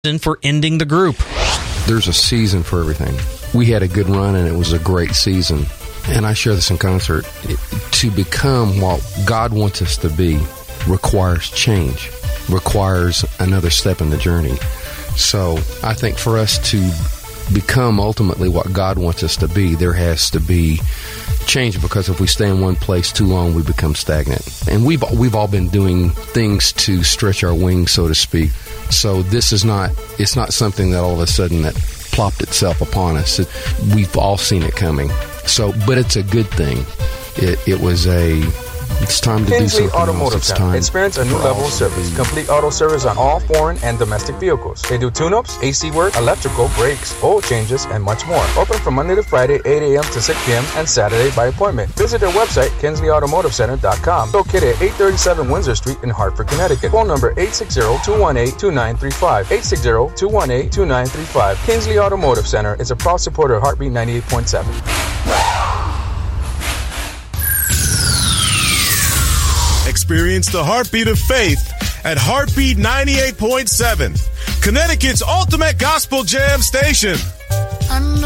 for ending the group. There's a season for everything. We had a good run, and it was a great season. And I share this in concert. To become what God wants us to be requires change, requires another step in the journey. So I think for us to become ultimately what God wants us to be, there has to be change, because if we stay in one place too long, we become stagnant. And we've all been doing things to stretch our wings, so to speak. So this is it's not something that all of a sudden that plopped itself upon us. We've all seen it coming. So, but it's a good thing. It's time to do Kinsley something Automotive else. It's Center. time. Experience a new level of service. Complete auto service on all foreign and domestic vehicles. They do tune-ups, AC work, electrical, brakes, oil changes, and much more. Open from Monday to Friday, 8 a.m. to 6 p.m. and Saturday by appointment. Visit their website, KinsleyAutomotiveCenter.com. Located at 837 Windsor Street in Hartford, Connecticut. Phone number 860-218-2935. 860-218-2935. Kinsley Automotive Center is a proud supporter of Heartbeat 98.7. Experience the heartbeat of faith at Heartbeat 98.7, Connecticut's ultimate gospel jam station.